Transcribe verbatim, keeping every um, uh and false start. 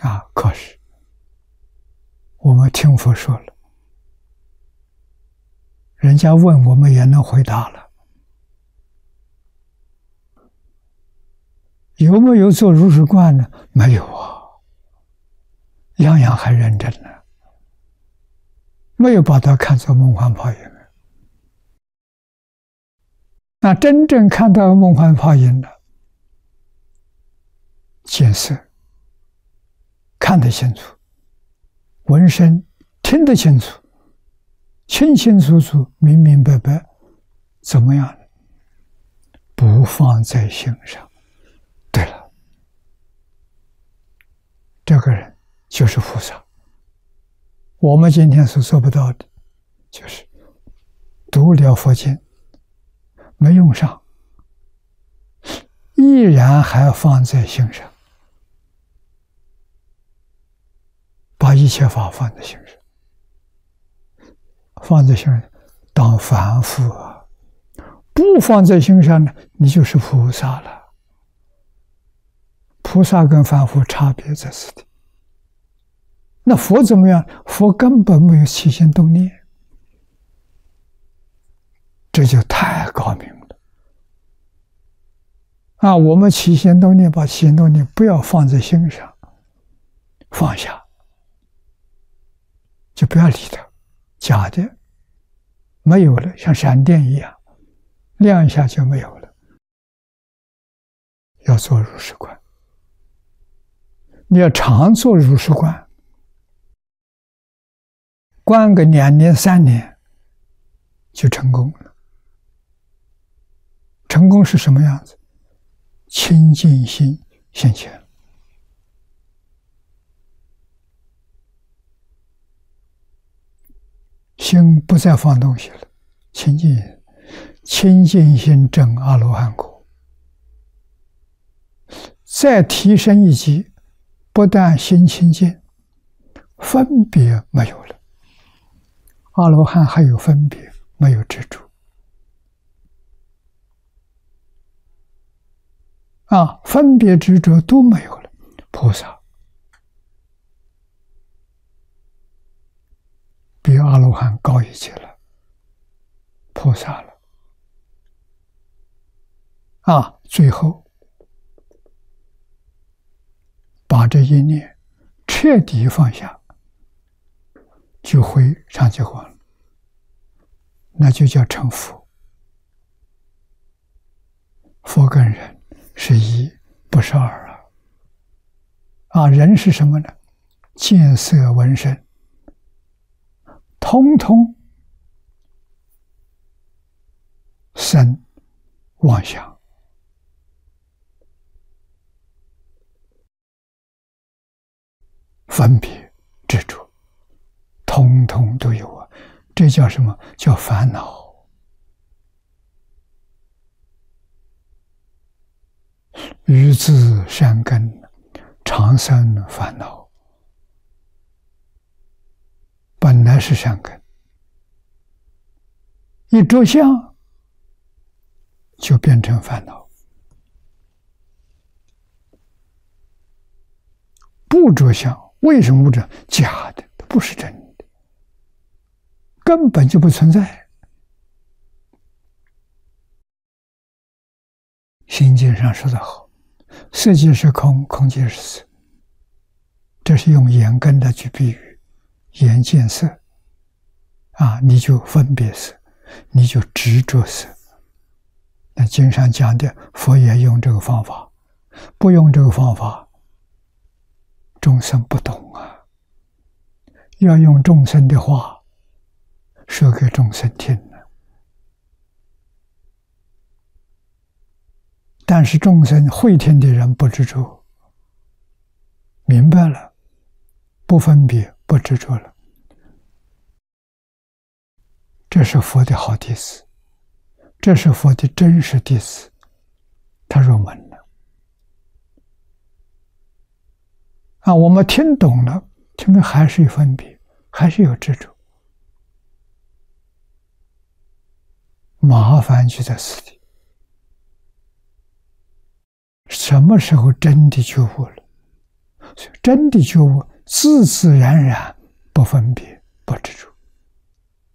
啊，可是我们听佛说了，人家问我们也能回答了。有没有做如是观呢？没有啊，样样还认真呢，没有把它看作梦幻泡影。那真正看到梦幻泡影了，见色看得清楚，闻声听得清楚，清清楚楚，明明白白，怎么样呢？不放在心上。对了，这个人就是菩萨。我们今天所做不到的，就是读了佛经没用上，依然还放在心上，把一切法放在心上，放在心上当凡夫啊。不放在心上呢，你就是菩萨了。菩萨跟凡夫差别在此地。那佛怎么样？佛根本没有起心动念，这就太高明了啊！我们起心动念，把起心动念不要放在心上，放下，就不要理它，假的没有了，像闪电一样，亮一下就没有了。要做如是观，你要常做如是观，观个两年三年就成功了。成功是什么样子？清净心现前，心不再放东西了，清净清净心证阿罗汉果。再提升一级，不但心清净，分别没有了。阿罗汉还有分别，没有执着啊，分别执着都没有了。菩萨比阿罗汉高一级了，菩萨了啊！最后把这一念彻底放下，就回上觉观了，那就叫成佛。佛跟人是一，不是二啊！啊，人是什么呢？见色闻声，通通生妄想，分别执着，通通都有啊！这叫什么？叫烦恼。于自善根，常生烦恼。本来是善根，一着相就变成烦恼。不着相，为什么不着？假的，不是真的，根本就不存在。心经上说得好，色即是空，空即是色。这是用眼根来去比喻，眼见色啊，你就分别色，你就执着色。那经上讲的，佛也用这个方法，不用这个方法，众生不懂啊。要用众生的话说给众生听呢。但是众生会听的人不执着，明白了，不分别，不执着了，这是佛的好弟子，这是佛的真实弟子，他入门了啊！我们听懂了，听懂还是有分别，还是有执着，麻烦就在此地。什么时候真的觉悟了， 真的觉悟，自自然然不分别。